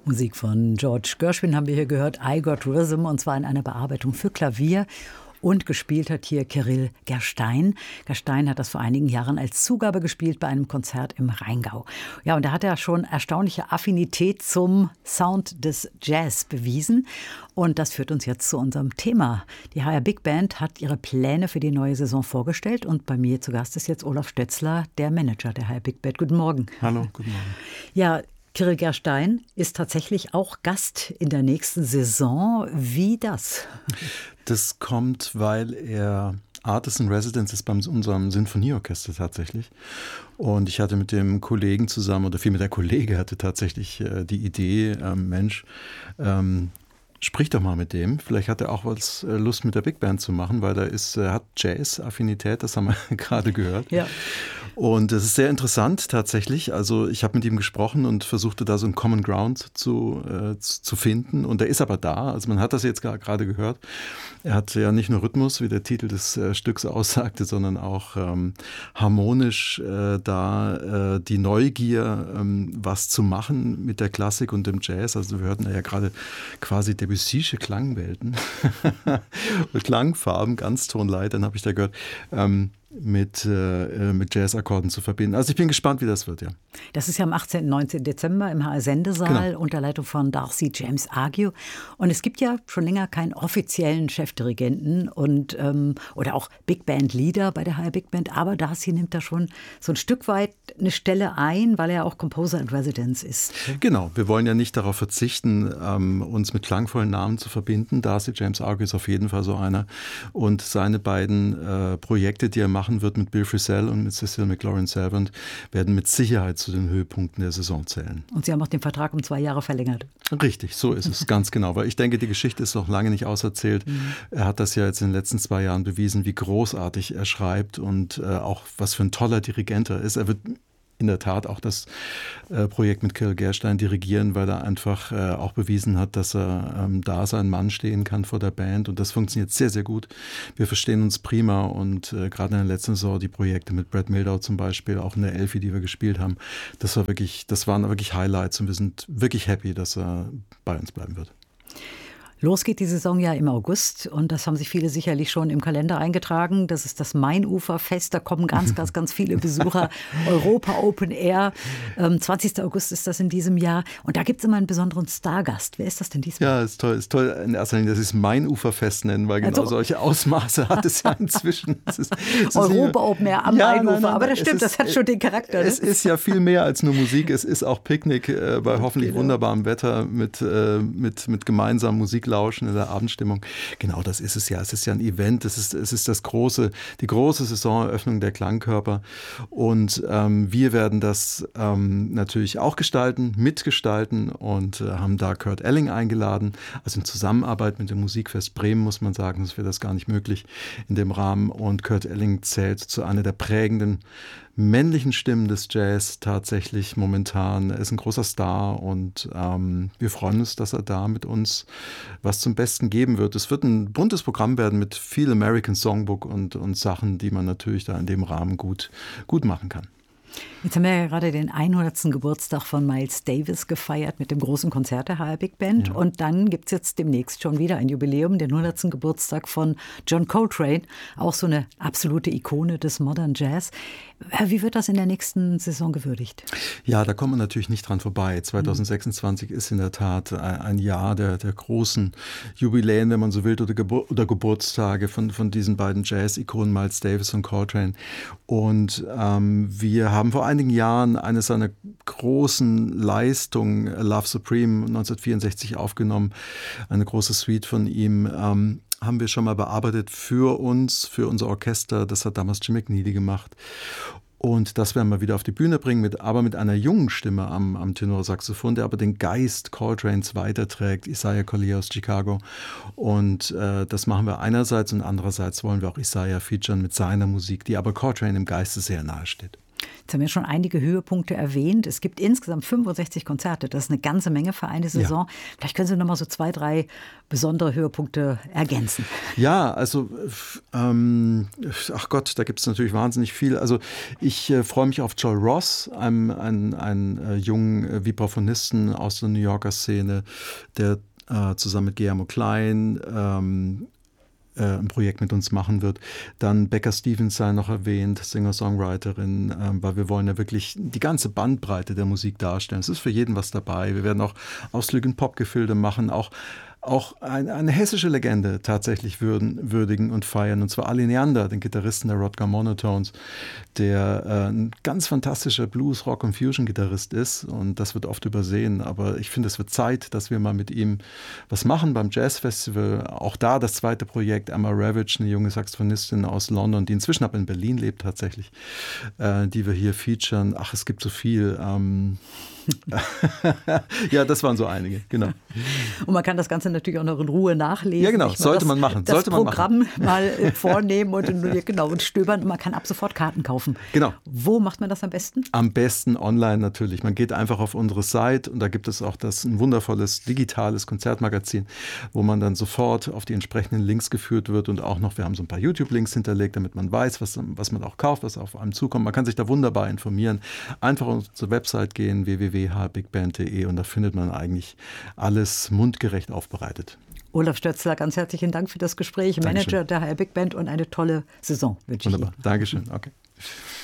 Musik von George Gershwin haben wir hier gehört, I Got Rhythm, und zwar in einer Bearbeitung für Klavier. Und gespielt hat hier Kirill Gerstein. Gerstein hat das vor einigen Jahren als Zugabe gespielt bei einem Konzert im Rheingau. Ja, und da hat er schon erstaunliche Affinität zum Sound des Jazz bewiesen. Und das führt uns jetzt zu unserem Thema. Die HR Big Band hat ihre Pläne für die neue Saison vorgestellt. Und bei mir zu Gast ist jetzt Olaf Stötzler, der Manager der HR Big Band. Guten Morgen. Hallo, guten Morgen. Ja, Kirill Gerstein ist tatsächlich auch Gast in der nächsten Saison. Wie das? Das kommt, weil er Artist in Residence ist bei unserem Sinfonieorchester tatsächlich. Und ich hatte mit dem Kollegen zusammen, oder vielmehr der Kollege hatte tatsächlich die Idee, Mensch, sprich doch mal mit dem. Vielleicht hat er auch was Lust mit der Big Band zu machen, weil er hat Jazz-Affinität, das haben wir gerade gehört. Ja. Und es ist sehr interessant tatsächlich. Also ich habe mit ihm gesprochen und versuchte da so einen Common Ground zu finden. Und er ist aber da. Also man hat das jetzt gerade gehört. Er hat ja nicht nur Rhythmus, wie der Titel des Stücks aussagte, sondern auch harmonisch die Neugier, was zu machen mit der Klassik und dem Jazz. Also wir hörten ja gerade quasi Debussysche Klangwelten und Klangfarben, Ganztonleitern habe ich da gehört. Mit Jazzakkorden zu verbinden. Also ich bin gespannt, wie das wird, ja. Das ist ja am 18. und 19. Dezember im HR-Sendesaal, genau, unter Leitung von Darcy James Ague. Und es gibt ja schon länger keinen offiziellen Chefdirigenten und oder auch Big Band Leader bei der HR Big Band, aber Darcy nimmt da schon so ein Stück weit eine Stelle ein, weil er auch Composer in Residence ist. Genau, wir wollen ja nicht darauf verzichten, uns mit klangvollen Namen zu verbinden. Darcy James Ague ist auf jeden Fall so einer. Und seine beiden Projekte, die er machen wird mit Bill Frisell und mit Cecil McLaurin-Salvant, werden mit Sicherheit zu den Höhepunkten der Saison zählen. Und Sie haben auch den Vertrag um 2 Jahre verlängert. Richtig, so ist es, ganz genau. Weil ich denke, die Geschichte ist noch lange nicht auserzählt. Er hat das ja jetzt in den letzten 2 Jahren bewiesen, wie großartig er schreibt und auch was für ein toller Dirigent er ist. Er wird in der Tat auch das Projekt mit Kirill Gerstein dirigieren, weil er einfach auch bewiesen hat, dass er da sein Mann stehen kann vor der Band, und das funktioniert sehr, sehr gut. Wir verstehen uns prima, und gerade in der letzten Saison die Projekte mit Brad Mehldau zum Beispiel, auch in der Elfi, die wir gespielt haben, das waren wirklich Highlights, und wir sind wirklich happy, dass er bei uns bleiben wird. Los geht die Saison ja im August, und das haben sich viele sicherlich schon im Kalender eingetragen. Das ist das Mainuferfest, da kommen ganz viele Besucher. Europa Open Air, 20. August ist das in diesem Jahr, und da gibt es immer einen besonderen Stargast. Wer ist das denn diesmal? Ja, ist toll in erster Linie, dass sie es Mainuferfest nennen, weil genau solche Ausmaße hat es ja inzwischen. Europa Open Air am Mainufer, nein, aber das stimmt, das hat schon den Charakter. Es ist ja viel mehr als nur Musik, es ist auch Picknick bei hoffentlich wunderbarem Wetter mit gemeinsamen Musiklauschen in der Abendstimmung. Genau, das ist es ja. Es ist ja ein Event, es ist die große Saisoneröffnung der Klangkörper, und wir werden das natürlich auch mitgestalten, und haben da Kurt Elling eingeladen. Also in Zusammenarbeit mit dem Musikfest Bremen, muss man sagen, das wäre das gar nicht möglich in dem Rahmen, und Kurt Elling zählt zu einer der prägenden männlichen Stimmen des Jazz tatsächlich momentan. Er ist ein großer Star, und wir freuen uns, dass er da mit uns was zum Besten geben wird. Es wird ein buntes Programm werden mit viel American Songbook und Sachen, die man natürlich da in dem Rahmen gut machen kann. Jetzt haben wir ja gerade den 100. Geburtstag von Miles Davis gefeiert mit dem großen Konzert der HR Big Band. Ja. Und dann gibt es jetzt demnächst schon wieder ein Jubiläum, den 100. Geburtstag von John Coltrane. Auch so eine absolute Ikone des Modern Jazz. Wie wird das in der nächsten Saison gewürdigt? Ja, da kommt man natürlich nicht dran vorbei. 2026 ist in der Tat ein Jahr der großen Jubiläen, wenn man so will, oder Geburtstage von diesen beiden Jazz-Ikonen, Miles Davis und Coltrane. Und wir haben vor einigen Jahren eine seiner großen Leistungen, Love Supreme, 1964 aufgenommen, eine große Suite von ihm, haben wir schon mal bearbeitet für unser Orchester. Das hat damals Jim McNeely gemacht. Und das werden wir wieder auf die Bühne bringen, aber mit einer jungen Stimme am Tenorsaxophon, der aber den Geist Coltranes weiterträgt, Isaiah Collier aus Chicago. Und das machen wir einerseits, und andererseits wollen wir auch Isaiah featuren mit seiner Musik, die aber Coltrane im Geiste sehr nahe steht. Jetzt haben wir schon einige Höhepunkte erwähnt. Es gibt insgesamt 65 Konzerte. Das ist eine ganze Menge für eine Saison. Ja. Vielleicht können Sie noch mal so 2, 3 besondere Höhepunkte ergänzen. Ja, also ach Gott, da gibt es natürlich wahnsinnig viel. Also ich freue mich auf Joel Ross, einen jungen Vibraphonisten aus der New Yorker Szene, der zusammen mit Guillermo Klein ein Projekt mit uns machen wird. Dann Becca Stevens sei noch erwähnt, Singer-Songwriterin, weil wir wollen ja wirklich die ganze Bandbreite der Musik darstellen. Es ist für jeden was dabei. Wir werden auch Ausflüge in Popgefilde machen, auch eine hessische Legende tatsächlich würdigen und feiern. Und zwar Ali Neander, den Gitarristen der Rodger Monotones, der ein ganz fantastischer Blues-, Rock- und Fusion-Gitarrist ist. Und das wird oft übersehen. Aber ich finde, es wird Zeit, dass wir mal mit ihm was machen beim Jazz-Festival. Auch da das zweite Projekt, Emma Ravage, eine junge Saxophonistin aus London, die inzwischen aber in Berlin lebt tatsächlich, die wir hier featuren. Ach, es gibt so viel. Ja, das waren so einige, genau. Und man kann das Ganze natürlich auch noch in Ruhe nachlesen. Ja, genau, sollte man machen. Das Programm mal vornehmen und stöbern und man kann ab sofort Karten kaufen. Genau. Wo macht man das am besten? Am besten online natürlich. Man geht einfach auf unsere Seite und da gibt es auch ein wundervolles digitales Konzertmagazin, wo man dann sofort auf die entsprechenden Links geführt wird und auch noch, wir haben so ein paar YouTube-Links hinterlegt, damit man weiß, was man auch kauft, was auf einem zukommt. Man kann sich da wunderbar informieren. Einfach auf unsere Website gehen, www.hbigband.de, und da findet man eigentlich alles mundgerecht aufbereitet. Olaf Stötzler, ganz herzlichen Dank für das Gespräch. Dankeschön. Manager der HR Big Band und eine tolle Saison wünsche ich Ihnen. Wunderbar, Dankeschön. Okay.